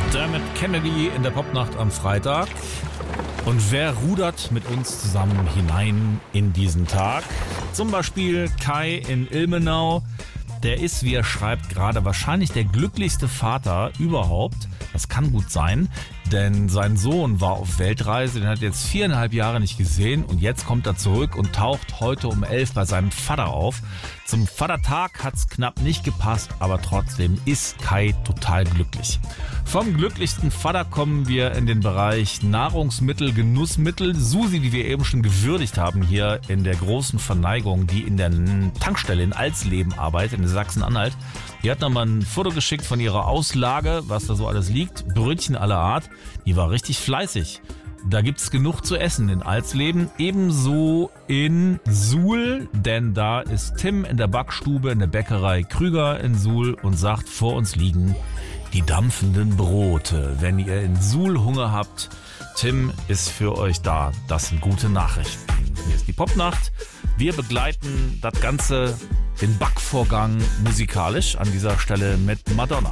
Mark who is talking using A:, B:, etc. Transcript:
A: Dermot Kennedy in der Popnacht am Freitag. Und wer rudert mit uns zusammen hinein in diesen Tag? Zum Beispiel Kai in Ilmenau. Der ist, wie er schreibt, gerade wahrscheinlich der glücklichste Vater überhaupt. Das kann gut sein, denn sein Sohn war auf Weltreise, den hat er jetzt 4,5 Jahre nicht gesehen und jetzt kommt er zurück und taucht heute um 11 bei seinem Vater auf. Zum Vatertag hat's knapp nicht gepasst, aber trotzdem ist Kai total glücklich. Vom glücklichsten Vater kommen wir in den Bereich Nahrungsmittel, Genussmittel. Susi, die wir eben schon gewürdigt haben hier in der großen Verneigung, die in der Tankstelle in Alsleben arbeitet, in Sachsen-Anhalt. Die hat nochmal ein Foto geschickt von ihrer Auslage, was da so alles liegt. Brötchen aller Art. Die war richtig fleißig. Da gibt's genug zu essen in Alsleben, ebenso in Suhl, denn da ist Tim in der Backstube in der Bäckerei Krüger in Suhl und sagt, vor uns liegen die dampfenden Brote. Wenn ihr in Suhl Hunger habt, Tim ist für euch da. Das sind gute Nachrichten. Hier ist die Popnacht. Wir begleiten das Ganze, den Backvorgang musikalisch an dieser Stelle mit Madonna.